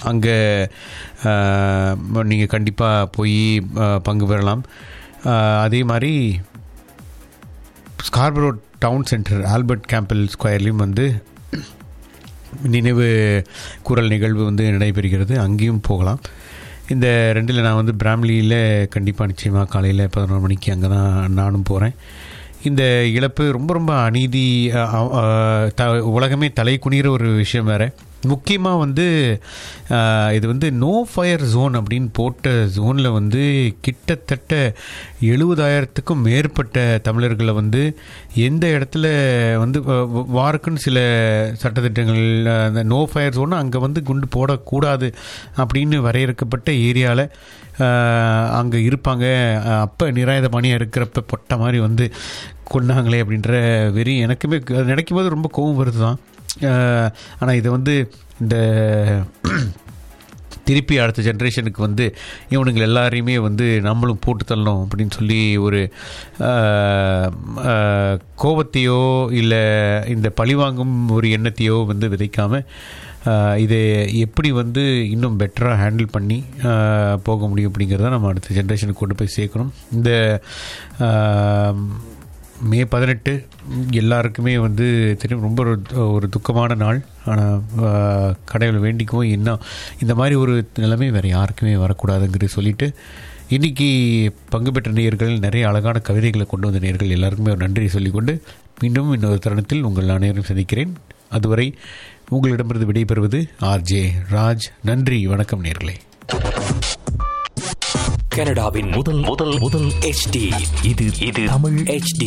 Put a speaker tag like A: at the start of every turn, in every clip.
A: அங்கே நீங்கள் கண்டிப்பாக போய் பங்கு பெறலாம். அதே மாதிரி Scarborough down centre Albert Campbell ஸ்கொயர்லேயும் வந்து நினைவு கூறல் நிகழ்வு வந்து நடைபெறுகிறது, அங்கேயும் போகலாம். இந்த ரெண்டில் நான் வந்து பிராம்லியில் கண்டிப்பாக நிச்சயமாக காலையில் 11 மணிக்கு அங்கே தான் நானும் போகிறேன். இந்த இழப்பு ரொம்ப ரொம்ப அநீதி, உலகமே தலை குனிகிற ஒரு விஷயம் வேறு. முக்கியமாக வந்து இது வந்து நோ ஃபயர் ஜோன் அப்படின்னு போட்ட ஜோனில் வந்து கிட்டத்தட்ட 70,000க்கும் மேற்பட்ட தமிழர்களை வந்து எந்த இடத்துல வந்து வாருக்குன்னு சில சட்டத்திட்டங்கள், அந்த நோ ஃபயர் ஜோன் அங்கே வந்து குண்டு போடக்கூடாது அப்படின்னு வரையறுக்கப்பட்ட ஏரியாவில் அங்கே இருப்பாங்க. அப்போ நிராயுதபாணியாக இருக்கிறப்ப பொட்ட மாதிரி வந்து கொண்டாங்களே அப்படின்ற வெறி எனக்குமே நினைக்கும் போது ரொம்ப கோபம் வருது தான். ஆனால் இதை வந்து இந்த திருப்பி அடுத்த ஜென்ரேஷனுக்கு வந்து இவனுங்கள் எல்லாரையுமே வந்து நம்மளும் போட்டு தள்ளணும் அப்படின்னு சொல்லி ஒரு கோபத்தையோ இல்லை இந்த பழிவாங்கும் ஒரு எண்ணத்தையோ வந்து விதைக்காமல் இதை எப்படி வந்து இன்னும் பெட்டராக ஹேண்டில் பண்ணி போக முடியும் அப்படிங்கிறத நம்ம அடுத்த ஜென்ரேஷனுக்கு கொண்டு போய் சேர்க்கணும். இந்த மே 18 எல்லாருக்குமே வந்து தெரியும், ரொம்ப ஒரு துக்கமான நாள். ஆனால் கடவுளை வேண்டிக்குவோம் இன்னும் இந்த மாதிரி ஒரு நிலைமை வேறு யாருக்குமே வரக்கூடாதுங்கிறது சொல்லிவிட்டு, இன்றைக்கி பங்கு பெற்ற நேயர்கள் நிறைய அழகான கவிதைகளை கொண்டு வந்த நேயர்கள் எல்லாருக்குமே ஒரு நன்றியை சொல்லிக்கொண்டு மீண்டும் இன்னொரு தருணத்தில் உங்கள் அனைவரும் சந்திக்கிறேன். அதுவரை உங்களிடமிருந்து விடைபெறுவது ஆர்ஜே ராஜ். நன்றி, வணக்கம் நேயர்களே.
B: கனடாவின் முதல் HD இது தமிழ் HD.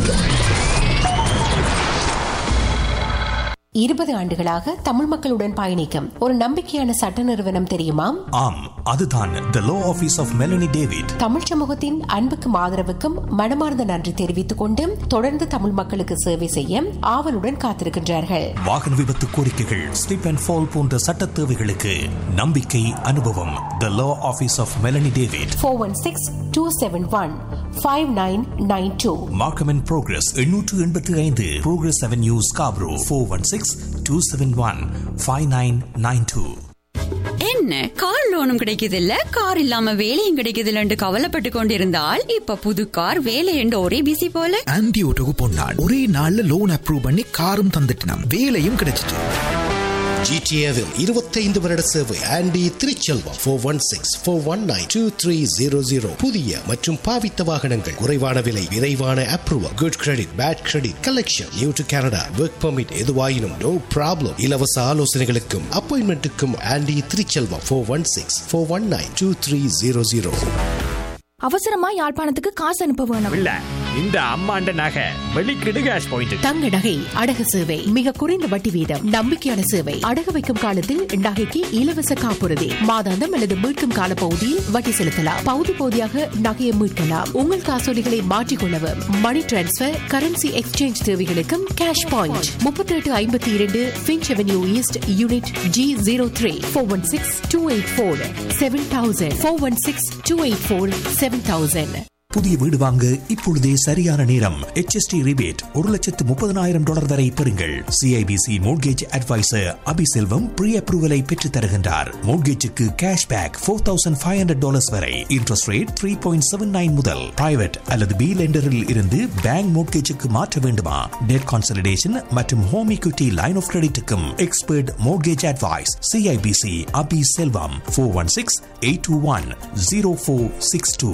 C: 20 ஆண்டுகளாக தமிழ் மக்களுடன் பயணிக்கும் ஒரு நம்பிக்கையான சட்ட நிறுவனம் தெரியுமா?
B: ஆம், அதுதான் The Law Office of Melanie David.
C: Tamil சமூகத்தின் அன்புக்கும் ஆதரவுக்கும் மனமார்ந்த நன்றி தெரிவித்துக் கொண்டு தொடர்ந்து தமிழ் மக்களுக்கு சேவை செய்ய ஆவலுடன் காத்திருக்கின்றார்கள்.
B: வாகன விபத்து கோரிக்கைகள், ஸ்லிப் அண்ட் ஃபால் போன்ற சட்ட தேவைகளுக்கு நம்பிக்கை, அனுபவம். The Law Office of Melanie David.
C: 416-271-5992.
B: Markham and Progress 885 Progress Avenue, Scarborough. 416-271-5992.
D: என்ன கார் லோனும் கிடைக்குதில்ல, கார் இல்லாம வேலையும் கிடைக்குதில்ல கவலைப்பட்டு கொண்டிருந்தால் இப்ப புது கார் வேலை என்று ஒரே பிசி போல.
E: ஆன்டி ஓட்டோக்கு போனான், ஒரே நாள்ல லோன் அப்ரூவ் பண்ணி காரும் தந்துட்டான், வேலையும் கிடைச்சிட்டு.
F: ஜிடிஏவில் 25 வருட சேவை. ஆண்டி திருச்செல்வம். 416-419-2300. புதிய மற்றும் பாவித்த வாகனங்கள், குறைவான விலை, விரைவான approval, good credit, bad credit, collection, new to Canada, work permit, எதுவாயினும் நோ ப்ராப்ளம். இலவச ஆலோசனைகளுக்கும் அப்பாயின்மெண்ட்டுக்கும் ஆண்டி திருச்செல்வம். 416-419-2300.
G: அவசரமா யாழ்ப்பாணத்துக்கு காசு அனுப்ப வேணும்.
H: இல்ல, இந்த அம்மாண்ட நகை வெளிக்கிடு கேஷ் பாயிண்ட்.
C: தங்க நகை அடகு சேவை, மிக குறைந்த வட்டி வீதம், நம்பிக்கையான சேவை. அடகு வைக்கும் காலத்தில் நகைக்கு இலவச காப்புறுதி, மாதாந்தம் அல்லது மீட்கும் கால பகுதியில் வட்டி செலுத்தலாம். பகுதி பகுதியாக நகையை மீட்கலாம். உங்கள் காசோலிகளை மாற்றிக்கொள்ளவும், மணி டிரான்ஸ்பர், கரன்சி எக்ஸ்சேஞ்ச் தேவைகளுக்கும் cash point. 3852 Finch avenue east, unit G03. 416-284-7000. 416-284-7000.
B: புதிய வீடு வாங்க இப்பொழுதே சரியான நேரம். HST ரிபேட் $130,000 வரை பெறுங்கள். CIBC mortgage advisor Abiselvam pre அப்ரூவலை பெற்றுத் தருகின்றார். மோட்கேஜுக்கு கேஷ்பேக் $4,500 வரை. இன்ட்ரெஸ்ட் ரேட் 3.79 முதல். பிரைவேட் அல்லது பி லெண்டரில் இருந்து பேங்க் மோட்கேஜுக்கு மாற்ற வேண்டுமா? டெட் கான்சலிடேஷன் மற்றும் home equity line of கிரெடிட்டுக்கும் expert mortgage advice. CIBC Abiselvam. 416-821-0462.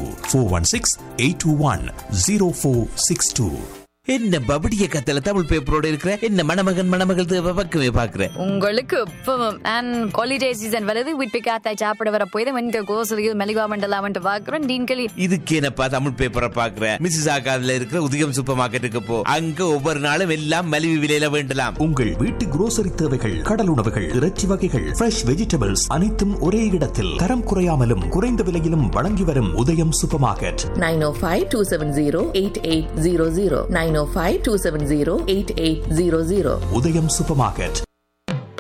B: 416-821-0462.
I: என்ன பபடிய கத்தல தமிழ் பேப்பரோட இருக்கிற என்ன மணமகன் தேவை பக்கமே பாக்குறேன்.
J: உங்களுக்கு இப்பவும் அண்ட் ஹாலிடே சீசன் வருது, வீட்டு காத்தாய் சாப்பிட வர போய் தான் இந்த கோசலியில் மெலிவா மண்டலாம் பாக்குறேன். நீங்களே
I: இதுக்கு என்னப்பா தமிழ் பேப்பரை பாக்குறேன். மிஸ்ஸஸ் ஆகாதுல இருக்கிற உதயம் சூப்பர் மார்க்கெட்டுக்கு போ, அங்க ஒவ்வொரு நாளும் எல்லாம் மலிவு விலையில வேண்டலாம்.
B: உங்கள் வீட்டு குரோசரி தேவைகள், கடல் உணவுகள், இறைச்சி வகைகள், ஃப்ரெஷ் வெஜிடபிள்ஸ் அனைத்தும் ஒரே இடத்தில் தரம் குறையாமலும் குறைந்த விலையிலும் வழங்கி வரும் உதயம் சூப்பர் மார்க்கெட்.
K: 905-270-8800. 905-270-8800.
B: உதயம் சூப்பர் மார்க்கெட்.